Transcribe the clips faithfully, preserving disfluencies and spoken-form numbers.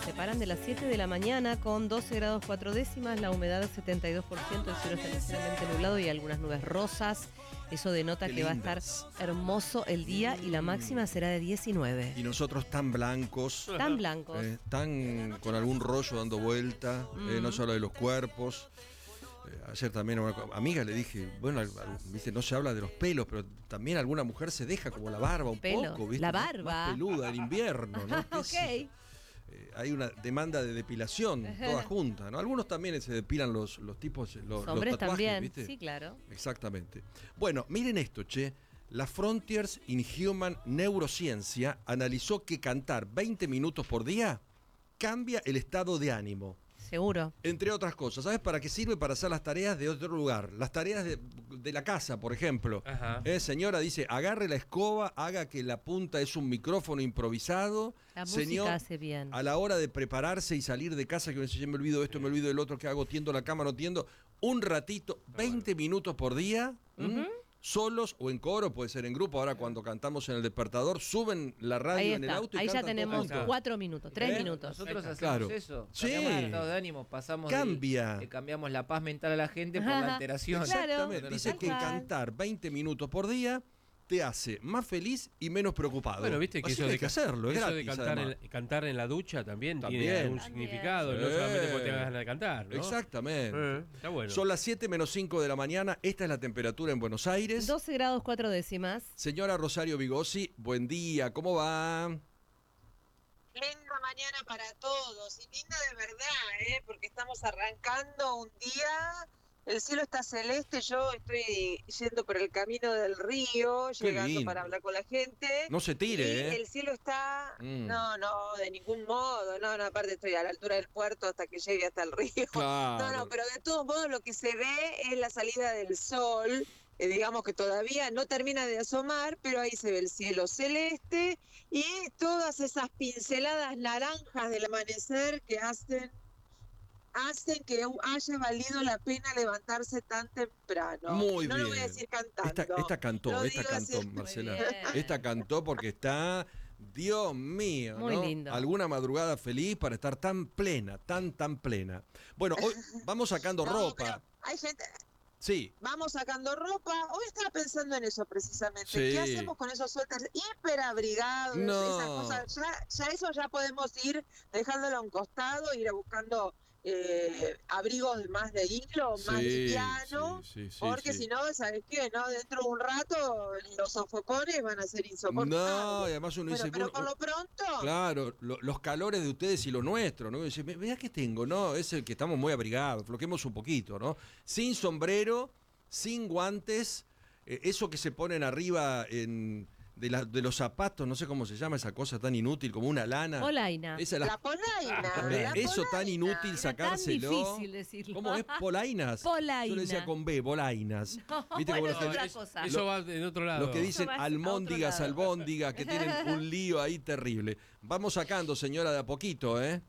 separan de las siete de la mañana con doce grados cuatro décimas, la humedad setenta y dos por ciento, el cielo está ligeramente nublado y algunas nubes rosas. Eso denota Qué que lindas. va a estar hermoso el día y la máxima será de diecinueve. Y nosotros tan blancos, Tan blancos. eh, tan con algún rollo dando vuelta, Mm. eh, no se habla de los cuerpos. Eh, ayer también a una amiga le dije, bueno, al- al- viste, no se habla de los pelos, pero también alguna mujer se deja como la barba un Pelo. poco, ¿viste? La Más- barba. Más peluda en invierno, ¿no? ¿Qué Ok. sé yo? Eh, hay una demanda de depilación toda junta, ¿no? Algunos también se depilan los, los tipos, los, Los los hombres tatuajes, también, ¿viste? sí, claro. Exactamente. Bueno, miren esto, che. La Frontiers in Human Neurociencia analizó que cantar veinte minutos por día cambia el estado de ánimo. Seguro. Entre otras cosas, ¿sabes para qué sirve? Para hacer las tareas de otro lugar. Las tareas de, de la casa, por ejemplo. Ajá. Eh, señora dice, agarre la escoba, haga que la punta es un micrófono improvisado. La música Señor, hace bien. a la hora de prepararse y salir de casa, que uno dice, "Ya me olvido de esto, me olvido del otro, ¿qué hago? Tiendo la cama, no tiendo. Un ratito, veinte minutos por día, ¿m? solos o en coro, puede ser en grupo. Ahora cuando cantamos en el despertador, suben la radio Ahí en el está. auto y Ahí ya cantan todos tenemos juntos. cuatro minutos, tres ¿Eh? minutos. Nosotros hacemos Claro. eso. Sí. Cambiamos el estado de ánimo, pasamos Cambia. del- eh, cambiamos la paz mental a la gente por Ajá. la alteración. Claro. Exactamente. Dice Tal que cual. cantar veinte minutos por día te hace más feliz y menos preocupado. Bueno, viste que Así eso hay de que ca- hacerlo, es eso gratis, de cantar además. en, cantar en la ducha también, También. tiene un También. significado, no Sí. solamente porque tengas ganas de cantar, ¿no? Exactamente. Eh, está bueno. Son las siete menos cinco de la mañana. Esta es la temperatura en Buenos Aires. doce grados cuatro décimas. Señora Rosario Vigossi, buen día, ¿cómo va? Linda mañana para todos, y linda de verdad, ¿eh? Porque estamos arrancando un día, el cielo está celeste, yo estoy yendo por el camino del río, Qué llegando lindo. para hablar con la gente. No se tire, y ¿eh? el cielo está, Mm. no, no, de ningún modo, no, no, aparte estoy a la altura del puerto hasta que llegue hasta el río. Claro. No, no, pero de todos modos lo que se ve es la salida del sol, eh, digamos que todavía no termina de asomar, pero ahí se ve el cielo celeste y todas esas pinceladas naranjas del amanecer que hacen hacen que haya valido la pena levantarse tan temprano. Muy no bien. lo voy a decir cantando. Esta, esta cantó, Lo esta digo cantó, así. Marcela. Muy bien. Esta cantó porque está, Dios mío, Muy ¿no? lindo. Alguna madrugada feliz para estar tan plena, tan, tan plena. Bueno, hoy vamos sacando No, ropa. pero hay gente, Sí, vamos sacando ropa. Hoy estaba pensando en eso precisamente. Sí. ¿Qué hacemos con esos suéteres hiperabrigados? No. Esas cosas. Ya, ya eso ya podemos ir dejándolo a un costado, ir a buscando eh, abrigos más de hilo, más Sí, livianos. sí, sí, sí, porque sí. si no, ¿sabes qué? No, dentro de un rato los sofocones van a ser insoportables. no, y además uno Bueno, dice, pero bueno, por lo pronto, claro, lo- los calores de ustedes y los nuestros, ¿no? Y dice, vea que tengo, ¿no? Es el que estamos muy abrigados, floquemos un poquito, ¿no? Sin sombrero, sin guantes, eh, eso que se ponen arriba en, de, la- de los zapatos, no sé cómo se llama esa cosa tan inútil, como una lana. Polaina. Esa la- la polaina. Eh, la eso tan polaina. inútil Era sacárselo. tan difícil decirlo. ¿Cómo es? Polainas. Polaina. Yo le decía con B, bolainas. No, ¿Viste cómo bueno, los que- otra es- cosa. Eso va en otro lado. Los que dicen Eso va a almóndigas, otro lado. albóndigas, que tienen un lío ahí terrible. Vamos sacando, señora, de a poquito, ¿eh?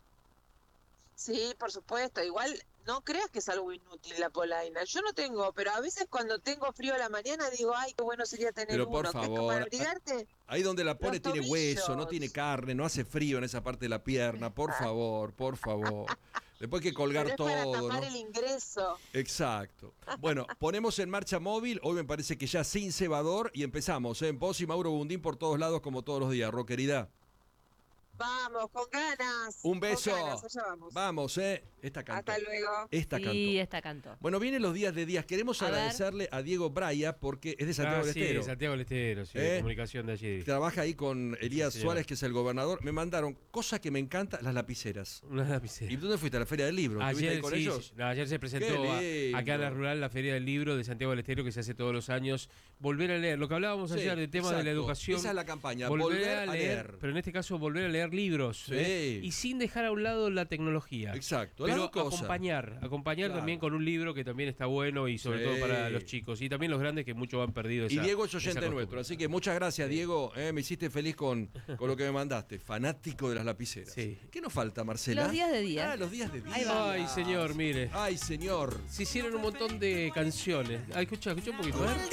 Sí, por supuesto. Igual no creas que es algo inútil la polaina. Yo no tengo, pero a veces cuando tengo frío a la mañana digo, ay, qué bueno sería tener Pero por uno. que es favor, para abrigarte. Ahí donde la pone Los tiene tobillos. hueso, no tiene carne, no hace frío en esa parte de la pierna. Por favor, por favor. Después hay que colgar Pero es para todo, tapar ¿no? el ingreso. Exacto. Bueno, ponemos en marcha móvil. Hoy me parece que ya sin cebador y empezamos, ¿eh? Vos y Mauro Bundín por todos lados como todos los días, rockerida. Vamos, con ganas. Un beso. Con ganas, allá vamos. Vamos, ¿eh? Esta cantó. Hasta luego. Esta Sí, cantó. esta cantó. Bueno, vienen los días de días. Queremos A ver. agradecerle a Diego Braya porque es de Santiago Ah, del sí, Estero. Santiago del Estero, sí, ¿Eh? de comunicación de allí. Trabaja ahí con Elías Sí, señor. Suárez, que es el gobernador. Me mandaron, cosa que me encanta, las lapiceras. Una lapicera. ¿Y dónde fuiste? ¿A la Feria del Libro? ¿Estuviste Ayer, ahí con sí, ellos? sí. No, ayer se presentó Qué lindo. a- acá en la rural la Feria del Libro de Santiago del Estero que se hace todos los años. Volver a leer, lo que hablábamos Sí, ayer del tema de la exacto. educación. Esa es la campaña, volver a leer. Pero en este caso volver a leer libros. Sí. ¿eh? Y sin dejar a un lado la tecnología. Exacto, las Pero dos cosas. acompañar, acompañar Claro. también con un libro que también está bueno y sobre Sí. todo para los chicos. Y también los grandes que muchos han perdido esa Y Diego es esa oyente costumbre. nuestro, así que muchas gracias, Diego. eh, me hiciste feliz con, con lo que me mandaste. Fanático de las lapiceras. Sí. ¿Qué nos falta, Marcela? Los días de días. Ah, los días de días. Ahí va. Ay, señor, mire. Ay, señor. Se hicieron un montón de canciones. Ay, escucha, escucha un poquito. ¿eh?